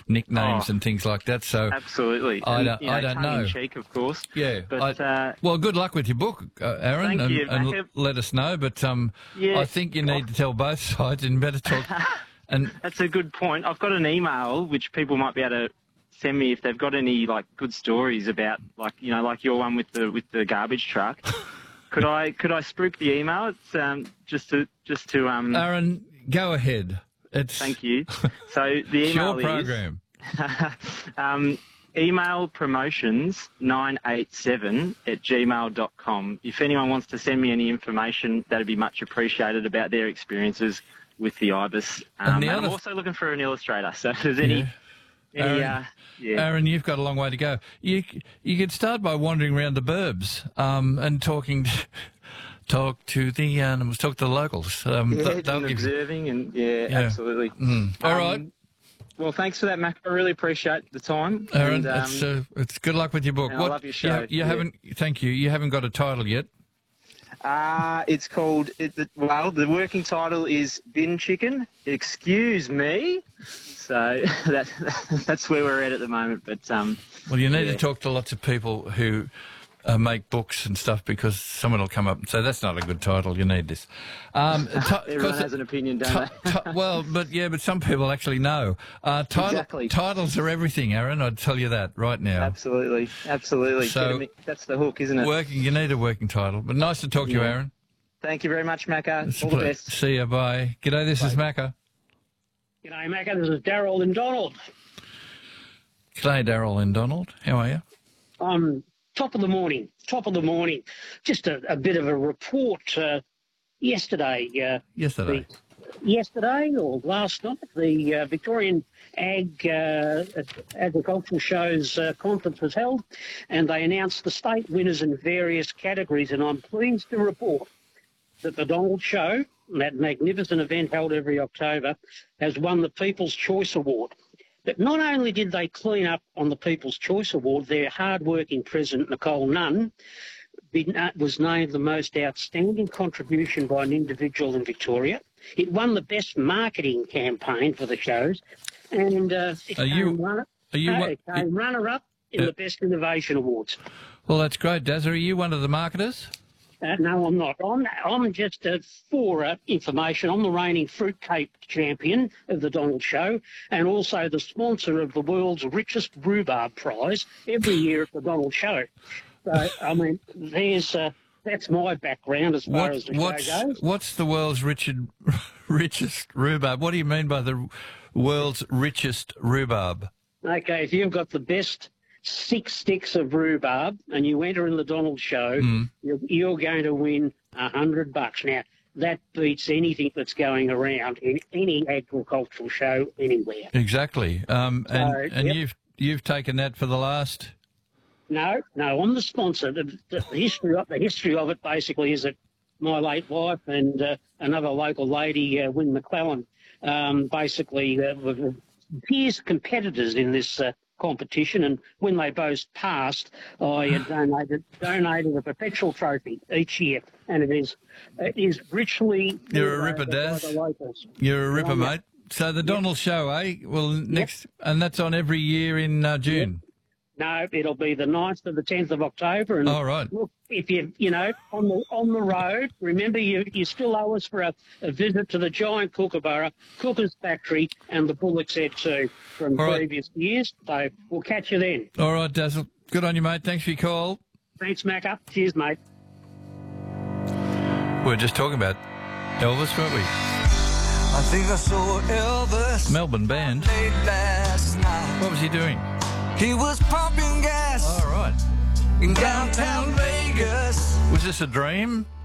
nicknames and things like that. So absolutely. I don't tongue know. in cheek, of course. Yeah. But well, good luck with your book, Aaron, thank you, and let us know. But yeah, I think you need to tell both sides and better talk. And that's a good point. I've got an email which people might be able to send me if they've got any like good stories about, like, you know, like your one with the garbage truck. Could I spruik the email? It's just to Aaron, go ahead. Thank you. So the email it's your program. Email promotions987@gmail.com. If anyone wants to send me any information, that'd be much appreciated about their experiences with the Ibis. And I'm also looking for an illustrator. So if there's any... Aaron, you've got a long way to go. You could start by wandering around the burbs and talk to the animals, talk to the locals. They'll observing and absolutely. All right. Well, thanks for that, Mac. I really appreciate the time. Aaron, it's good luck with your book. I love your show. Thank you. You haven't got a title yet. It's called, the working title is Bin Chicken. Excuse me. So that's where we're at the moment. But well, you need to talk to lots of people who make books and stuff, because someone will come up and say, that's not a good title, you need this. Everyone has an opinion, don't they? Well, but some people actually know. Exactly. Titles are everything, Aaron, I'd tell you that right now. Absolutely. So, that's the hook, isn't it? You need a working title. But nice to talk to you, Aaron. Thank you very much, Macca. All the best. See you, bye. G'day, this is Macca. G'day, Macca, this is Daryl in Donald. G'day, Daryl in Donald. How are you? Top of the morning. Just a bit of a report. Yesterday or last night, the Victorian Agricultural Show's conference was held, and they announced the state winners in various categories, and I'm pleased to report that the Donald Show, that magnificent event held every October, has won the People's Choice Award. But not only did they clean up on the People's Choice Award, their hard-working president, Nicole Nunn, was named the most outstanding contribution by an individual in Victoria. It won the best marketing campaign for the shows, and it came runner-up in the Best Innovation Awards. Well, that's great, Daz. Are you one of the marketers? No, I'm not. I'm just for information. I'm the reigning fruitcake champion of the Donald Show, and also the sponsor of the world's richest rhubarb prize every year at the Donald Show. So, I mean, that's my background as far as the show goes. What's the world's richest rhubarb? What do you mean by the world's richest rhubarb? Okay, if you've got the best 6 sticks of rhubarb and you enter in the Donald Show, you're going to win $100. Now, that beats anything that's going around in any agricultural show anywhere. Exactly. You've taken that for the last... No, I'm the sponsor. The history of it basically is that my late wife and another local lady, Wynne McClellan, basically were fierce competitors in this competition, and when they both passed, I donated a perpetual trophy each year, and it is richly... You're a ripper, Daz. You're a ripper, mate. So the Donald Show, eh? Well, next, and that's on every year in June. No, it'll be the 9th to the 10th of October. And all right. Look, if you on the road, remember you still owe us for a visit to the giant Kookaburra, Cooker's Factory, and the Bullock's Head too from previous years. So we'll catch you then. All right, Dazzle. Good on you, mate. Thanks for your call. Thanks, Macca. Cheers, mate. We were just talking about Elvis, weren't we? I think I saw Elvis. Melbourne band. Last night. What was he doing? He was pumping gas. All right. In downtown Vegas. Was this a dream?